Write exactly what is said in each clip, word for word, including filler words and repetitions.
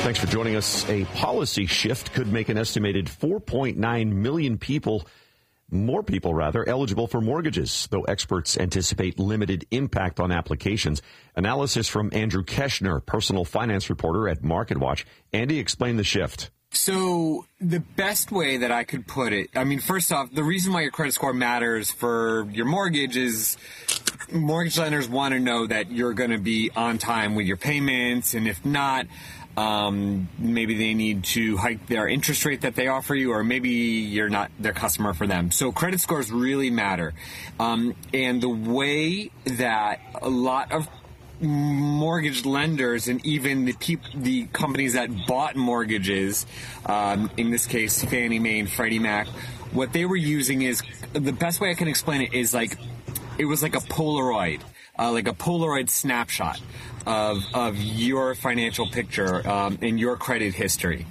Thanks for joining us. A policy shift could make an estimated four point nine million people, more people rather, eligible for mortgages, though experts anticipate limited impact on applications. Analysis from Andrew Keshner, personal finance reporter at MarketWatch. Andy, explain the shift. So the best way that I could put it, I mean, first off, the reason why your credit score matters for your mortgage is mortgage lenders want to know that you're going to be on time with your payments, and if not, um, maybe they need to hike their interest rate that they offer you, or maybe you're not their customer for them. So credit scores really matter. Um, and the way that a lot of mortgage lenders and even the peop- the companies that bought mortgages, um, in this case Fannie Mae and Freddie Mac, what they were using is, the best way I can explain it is like, it was like a Polaroid, uh, like a Polaroid snapshot of of your financial picture um, and your credit history.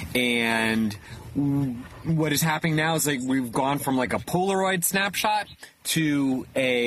And what is happening now is like we've gone from like a Polaroid snapshot to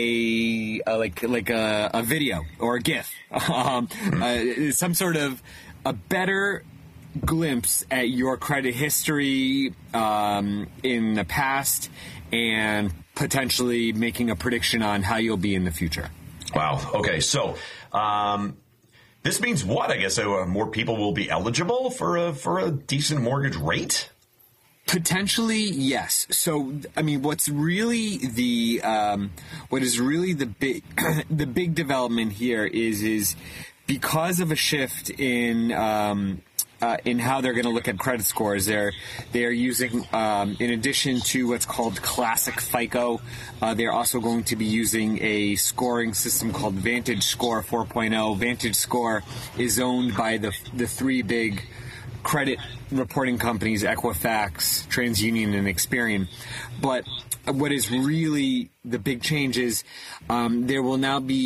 a, a like like a, a video or a GIF, um, uh, some sort of a better glimpse at your credit history um, in the past, and potentially making a prediction on how you'll be in the future. Wow. Okay. So um, this means what? I guess uh, more people will be eligible for a for a decent mortgage rate. Potentially, yes. So, I mean, what's really the um, what is really the big the big development here is is because of a shift in um, uh, in how they're going to look at credit scores. They're they are using, um, in addition to what's called Classic FICO, uh, they're also going to be using a scoring system called Vantage Score four point oh. Vantage Score is owned by the the three big credit reporting companies, Equifax, TransUnion, and Experian. But what is really the big change is um, there will now be